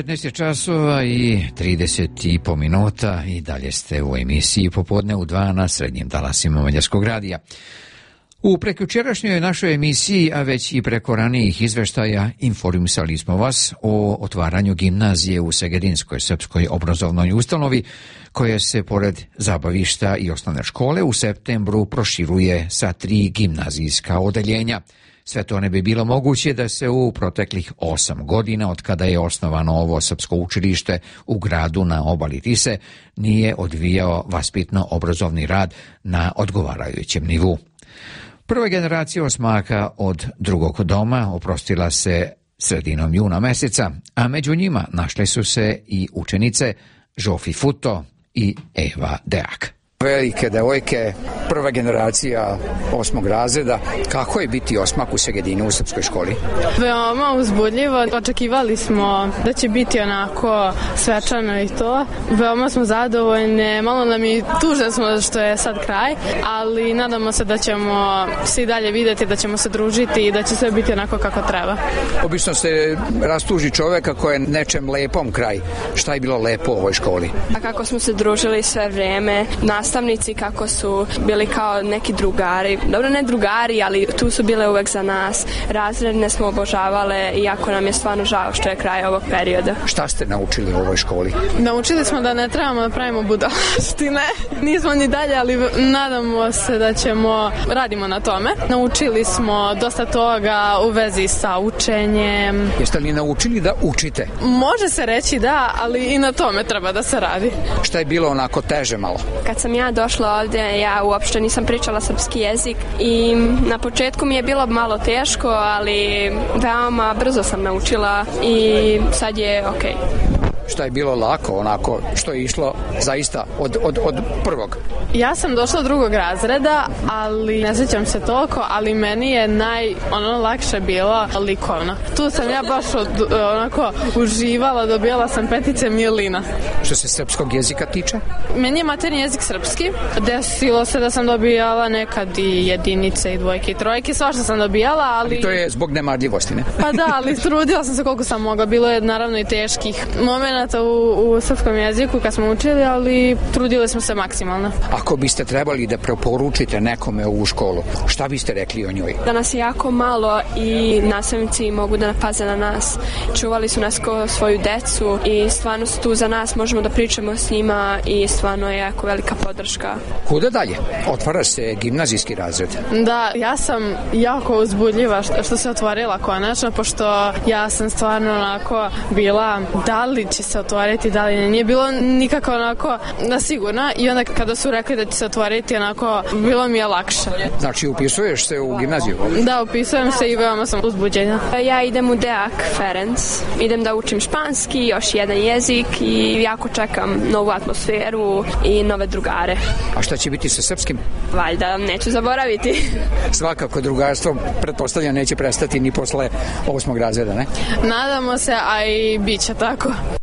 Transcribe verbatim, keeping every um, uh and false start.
devetnaest je časova i trideset i po minuta i dalje ste u emisiji Popodne u dva na srednjim talasima Mađarskog radija. U prekjučerašnjoj našoj emisiji, a već i preko ranijih izveštaja, informisali smo vas o otvaranju gimnazije u Segedinskoj srpskoj obrazovnoj ustanovi, koja se pored zabavišta i osnovne škole u septembru proširuje sa tri gimnazijska odeljenja. Sve to ne bi bilo moguće da se u proteklih osam godina, od kada je osnovano ovo srpsko učilište u gradu na obali Tise, nije odvijao vaspitno-obrazovni rad na odgovarajućem nivou. Prva generacija osmaka od drugog doma oprostila se sredinom juna meseca, a među njima našle su se i učenice Žofi Futo i Eva Deak. Velike devojke, prva generacija osmog razreda. Kako je biti osmak u Segedinu u srpskoj školi? Veoma uzbudljivo. Očekivali smo da će biti onako svečano i to. Veoma smo zadovoljne. Malo nam i tužne smo što je sad kraj, ali nadamo se da ćemo se i dalje vidjeti, da ćemo se družiti i da će sve biti onako kako treba. Obično se rastuži čoveka ko je nečem lepom kraj. Šta je bilo lepo u ovoj školi? A kako smo se družili sve vreme, nas nastavnici kako su bili kao neki drugari. Dobro, ne drugari, ali tu su bile uvek za nas. Razredne smo obožavale, iako nam je stvarno žao što je kraj ovog perioda. Šta ste naučili u ovoj školi? Naučili smo da ne trebamo da pravimo budalaštine. Nismo ni dalje, ali nadamo se da ćemo, radimo na tome. Naučili smo dosta toga u vezi sa učenjem. Jeste li naučili da učite? Može se reći da, ali i na tome treba da se radi. Šta je bilo onako teže malo? Kad sam ja došla ovdje, ja uopšte nisam pričala srpski jezik i na početku mi je bilo malo teško, ali veoma brzo sam naučila i sad je okej. Šta je bilo lako, onako, što je išlo zaista od, od, od prvog? Ja sam došla od drugog razreda, ali ne sjećam se toliko, ali meni je naj, ono, lakše bilo likovno. Tu sam ja baš od, onako uživala, dobijala sam petice Milina. Što se srpskog jezika tiče? Meni je maternji jezik srpski. Desilo se da sam dobijala nekad i jedinice i dvojke i trojke, svašta sam dobijala, ali... ali to je zbog nemarljivosti, ne? Pa da, ali trudila sam se koliko sam mogla. Bilo je naravno i teških momenata u, u srpskom jeziku kad smo učili, ali trudili smo se maksimalno. Ako biste trebali da preporučite nekome ovu školu, šta biste rekli o njoj? Da nas je jako malo i nastavnici mogu da napaze na nas. Čuvali su nas kao svoju decu i stvarno su tu za nas, možemo da pričamo s njima i stvarno je jako velika podrška. Kuda dalje? Otvara se gimnazijski razred. Da, ja sam jako uzbudljiva što, što se otvorila konačno, pošto ja sam stvarno onako bila da li će se otvoriti, da li ne. Nije bilo nikako onako da sigurno i onda kada su rekli da će se otvoriti, onako bilo mi je lakše. Znači upisuješ se u gimnaziju? Da, upisujem se i veoma sam uzbuđena. Ja idem u Deak Ferenc, idem da učim španski, još jedan jezik i jako čekam novu atmosferu i nove drugare. A šta će biti sa srpskim? Valjda, neću zaboraviti. Svakako drugarstvo, pretpostavljam, neće prestati ni posle osmog razreda, ne? Nadamo se, a i bit će tako.